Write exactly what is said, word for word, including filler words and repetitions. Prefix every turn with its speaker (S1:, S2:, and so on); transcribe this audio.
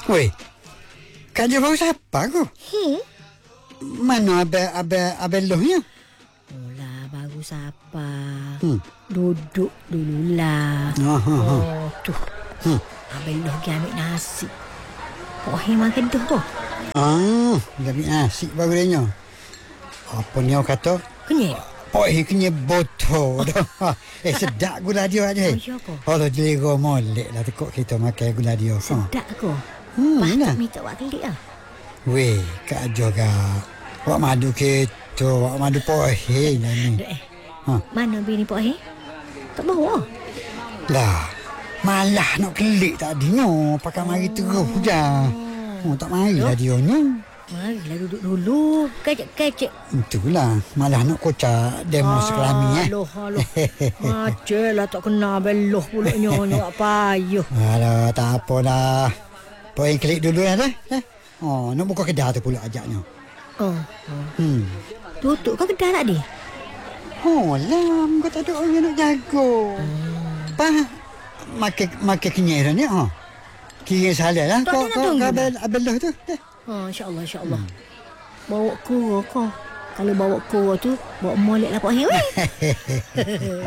S1: Weh, Kak Jah baru siapa aku?
S2: Hmm?
S1: Mana abang abang abang lohnya?
S2: Mula baru siapa?
S1: Hmm.
S2: Duduk dululah.
S1: Ha ha ha.
S2: Oh, tuh.
S1: Hmm.
S2: Abang Loh pergi ambil nasi. Pok Hei makan tu tu.
S1: Ah, dah ambil nasi baru dia. Apa ni awak kata?
S2: Kenyek?
S1: Oh, ini kena botol dah. Eh, sedap gula dia aja.
S2: Oh, ya ke?
S1: Kalau jelera molek lah tekuk kita makan gula dia.
S2: Sedap ke?
S1: Hmm,
S2: Patut
S1: lah.
S2: minta awak kelik lah.
S1: Weh, Kak Joga. Wak madu kita, wak madu pohe lah ni.
S2: Dek eh.
S1: Ha.
S2: Mana bini Pok Hei? Tak bawa.
S1: Lah, malah nak kelik tadi no. Pakai mari terus je. Oh, tak mari lah dia ni.
S2: Marilah duduk dulu. Kecek-kecek.
S1: Itulah, malah nak kocak demo sekelami eh.
S2: Aloh, aloh. Macam lah tak kena beloh pula nyonya. Tak payah.
S1: Alah, tak apa dah. Poin klik dulu ya dah. Eh? Oh, nak buka kedai tu pula ajaknya.
S2: Oh.
S1: Hmm.
S2: Tutup ke kedai tadi?
S1: Oh, lah, kau tak ada orang yang nak jaga.
S2: Hmm.
S1: Pa, makan makan kenyai dah ni ha. Kira salah lah.
S2: Tak
S1: Kau
S2: ada nak
S1: kau
S2: tunggu
S1: abel
S2: dah.
S1: abel tu. Eh.
S2: Ha, insya-Allah insya-Allah. Hmm. Bawa kura kau. Kalau bawa kura tu, bawa molek lah Pok Hei weh.